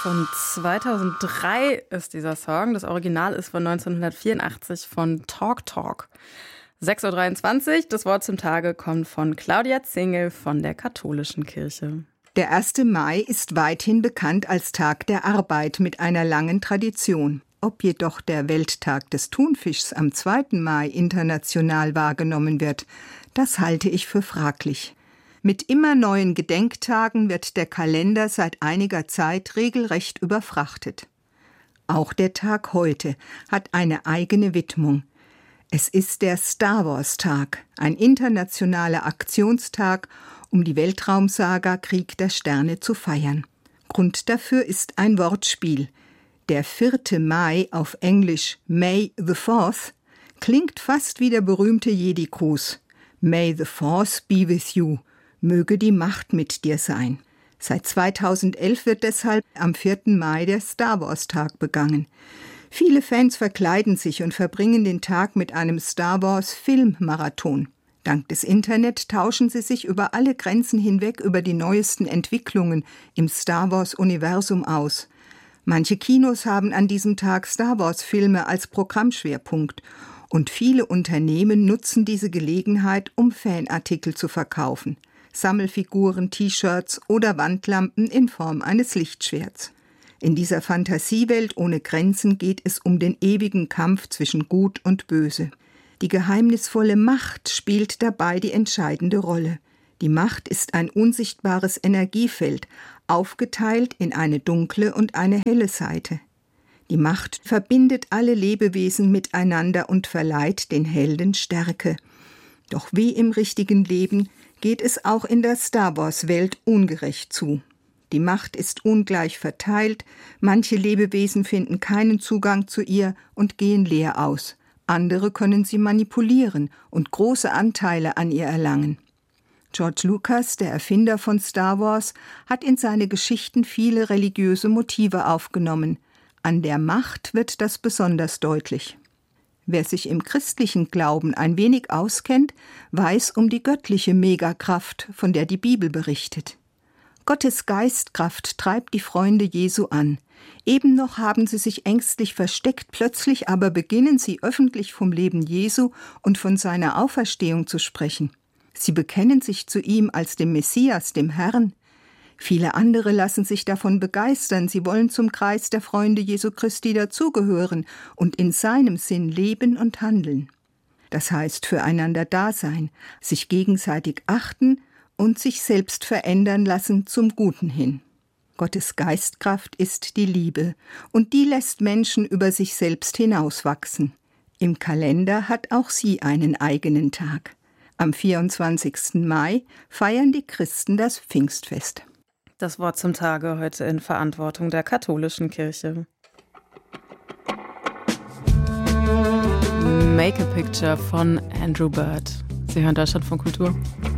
Von 2003 ist dieser Song. Das Original ist von 1984 von Talk Talk. 6.23 Uhr, das Wort zum Tage kommt von Claudia Zingel von der Katholischen Kirche. Der 1. Mai ist weithin bekannt als Tag der Arbeit mit einer langen Tradition. Ob jedoch der Welttag des Thunfischs am 2. Mai international wahrgenommen wird, das halte ich für fraglich. Mit immer neuen Gedenktagen wird der Kalender seit einiger Zeit regelrecht überfrachtet. Auch der Tag heute hat eine eigene Widmung. Es ist der Star-Wars-Tag, ein internationaler Aktionstag, um die Weltraumsaga Krieg der Sterne zu feiern. Grund dafür ist ein Wortspiel. Der 4. Mai, auf Englisch May the 4th, klingt fast wie der berühmte Jedi-Gruß. May the Force be with you. Möge die Macht mit dir sein. Seit 2011 wird deshalb am 4. Mai der Star-Wars-Tag begangen. Viele Fans verkleiden sich und verbringen den Tag mit einem Star-Wars-Film-Marathon. Dank des Internet tauschen sie sich über alle Grenzen hinweg über die neuesten Entwicklungen im Star-Wars-Universum aus. Manche Kinos haben an diesem Tag Star-Wars-Filme als Programmschwerpunkt und viele Unternehmen nutzen diese Gelegenheit, um Fanartikel zu verkaufen. Sammelfiguren, T-Shirts oder Wandlampen in Form eines Lichtschwerts. In dieser Fantasiewelt ohne Grenzen geht es um den ewigen Kampf zwischen Gut und Böse. Die geheimnisvolle Macht spielt dabei die entscheidende Rolle. Die Macht ist ein unsichtbares Energiefeld, aufgeteilt in eine dunkle und eine helle Seite. Die Macht verbindet alle Lebewesen miteinander und verleiht den Helden Stärke. Doch wie im richtigen Leben geht es auch in der Star-Wars-Welt ungerecht zu. Die Macht ist ungleich verteilt, manche Lebewesen finden keinen Zugang zu ihr und gehen leer aus. Andere können sie manipulieren und große Anteile an ihr erlangen. George Lucas, der Erfinder von Star Wars, hat in seine Geschichten viele religiöse Motive aufgenommen. An der Macht wird das besonders deutlich. Wer sich im christlichen Glauben ein wenig auskennt, weiß um die göttliche Megakraft, von der die Bibel berichtet. Gottes Geistkraft treibt die Freunde Jesu an. Eben noch haben sie sich ängstlich versteckt, plötzlich aber beginnen sie öffentlich vom Leben Jesu und von seiner Auferstehung zu sprechen. Sie bekennen sich zu ihm als dem Messias, dem Herrn. Viele andere lassen sich davon begeistern, sie wollen zum Kreis der Freunde Jesu Christi dazugehören und in seinem Sinn leben und handeln. Das heißt, füreinander da sein, sich gegenseitig achten und sich selbst verändern lassen zum Guten hin. Gottes Geistkraft ist die Liebe und die lässt Menschen über sich selbst hinauswachsen. Im Kalender hat auch sie einen eigenen Tag. Am 24. Mai feiern die Christen das Pfingstfest. Das Wort zum Tage heute in Verantwortung der Katholischen Kirche. Make a Picture von Andrew Bird. Sie hören Deutschlandfunk Kultur.